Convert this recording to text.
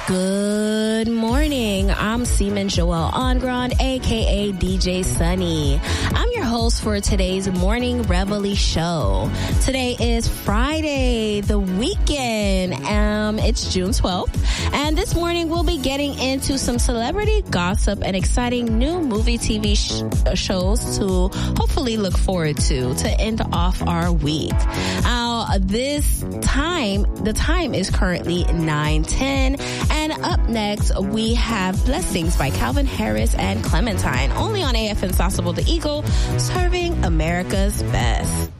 Good morning. I'm Seaman Joelle Ongrand, a.k.a. DJ Sunny. I'm your host for today's Morning Reveille show. Today is Friday, the weekend. It's June 12th. And this morning we'll be getting into some celebrity gossip and exciting new movie TV shows to hopefully look forward to end off our week. The time is currently 9:10. And up next, we have Blessings by Calvin Harris and Clementine, only on AFN Sauceable the Eagle, serving America's best.